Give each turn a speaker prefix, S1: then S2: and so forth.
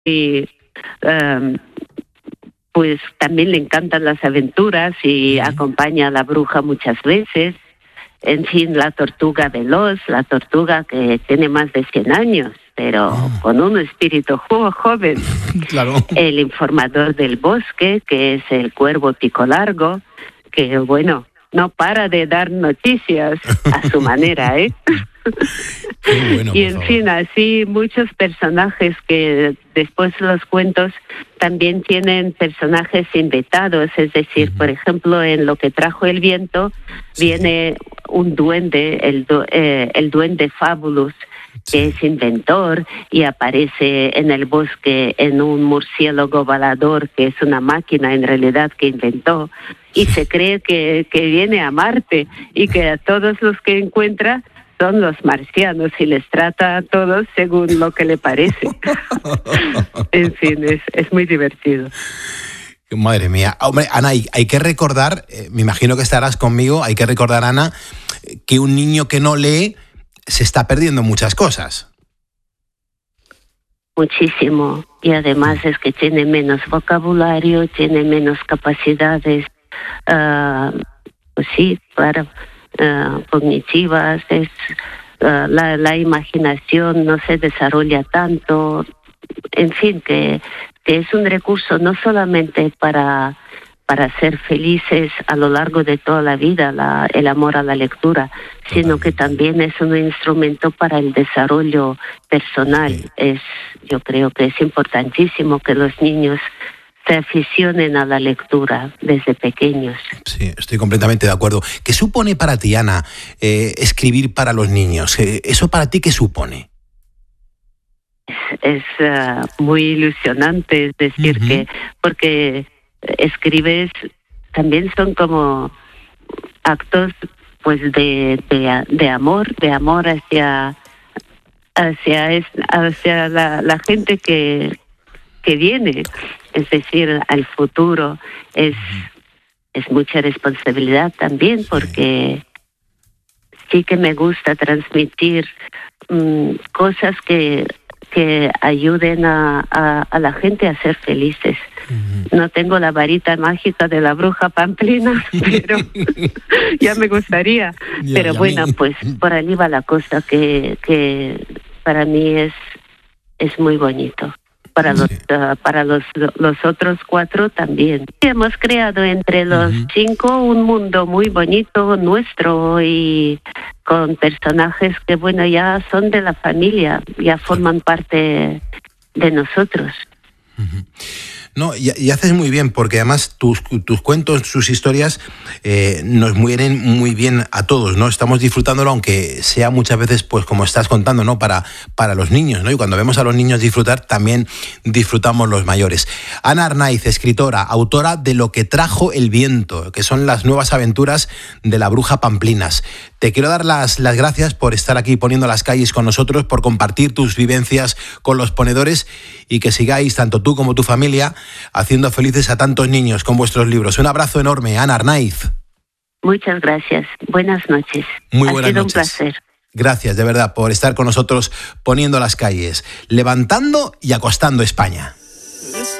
S1: y pues también le encantan las aventuras y acompaña a la bruja muchas veces. En fin, la tortuga veloz, la tortuga que tiene más de 100 años, pero con un espíritu joven.
S2: Claro.
S1: El informador del bosque, que es el cuervo pico largo, que bueno, no para de dar noticias a su manera, ¿eh?
S2: Qué bueno,
S1: Y en fin, así muchos personajes que después los cuentos también tienen personajes inventados, es decir, por ejemplo, en Lo que trajo el viento viene un duende, el duende Fabulous, que es inventor y aparece en el bosque en un murciélago volador, que es una máquina en realidad que inventó, y se cree que viene a Marte y que a todos los que encuentra son los marcianos y les trata a todos según lo que le parece. En fin, es muy divertido.
S2: Madre mía. Hombre, Ana, hay que recordar, me imagino que estarás conmigo, hay que recordar, Ana, que un niño que no lee se está perdiendo muchas cosas.
S1: Muchísimo. Y además es que tiene menos vocabulario, tiene menos capacidades, pues sí, claro, cognitivas, la imaginación no se desarrolla tanto, en fin, que es un recurso no solamente para ser felices a lo largo de toda la vida, el amor a la lectura, sino que también es un instrumento para el desarrollo personal. Yo creo que es importantísimo que los niños se aficionen a la lectura desde pequeños.
S2: Sí, estoy completamente de acuerdo. ¿Qué supone para ti, Ana, escribir para los niños? ¿Eso para ti qué supone?
S1: Es muy ilusionante, es decir, que porque escribes también son como actos pues de amor hacia la gente que viene, es decir, al futuro. Es mucha responsabilidad también, porque sí que me gusta transmitir cosas que ayuden a la gente a ser felices. No tengo la varita mágica de la bruja Pamplina, pero ya me gustaría. Pero bueno, pues por allí va la cosa, que para mí es muy bonito. Para los otros 4 también. Hemos creado entre los 5 un mundo muy bonito nuestro, y con personajes que bueno, ya son de la familia, ya forman parte de nosotros.
S2: No, y haces muy bien, porque además tus cuentos, sus historias nos mueren muy bien a todos, ¿no? Estamos disfrutándolo, aunque sea muchas veces, pues como estás contando, ¿no? Para los niños, ¿no? Y cuando vemos a los niños disfrutar, también disfrutamos los mayores. Ana Arnaiz, escritora, autora de Lo que trajo el viento, que son las nuevas aventuras de la bruja Pamplinas. Te quiero dar las gracias por estar aquí poniendo las calles con nosotros, por compartir tus vivencias con los ponedores, y que sigáis, tanto tú como tu familia, haciendo felices a tantos niños con vuestros libros. Un abrazo enorme, Ana Arnaiz.
S1: Muchas gracias. Buenas noches.
S2: Muy buenas noches.
S1: Ha sido un placer.
S2: Gracias, de verdad, por estar con nosotros poniendo las calles, levantando y acostando España.